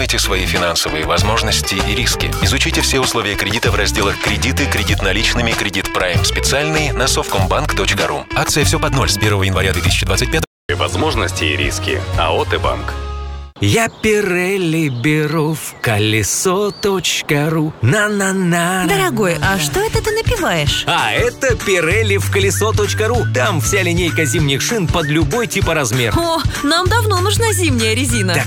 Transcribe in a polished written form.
Узнайте свои финансовые возможности и риски. Изучите все условия кредита в разделах «Кредиты», «Кредит наличными», «Кредит Прайм специальный» на совкомбанк.ру. Акция «Все под ноль» с 1 января 2025. Возможности и риски. АО «Т-банк». Я Пирелли беру в колесо.ру. На-на-на. Дорогой, а что это ты напиваешь? А это Пирелли в колесо.ру. Там вся линейка зимних шин под любой тип и размер. О, нам давно нужна зимняя резина. Так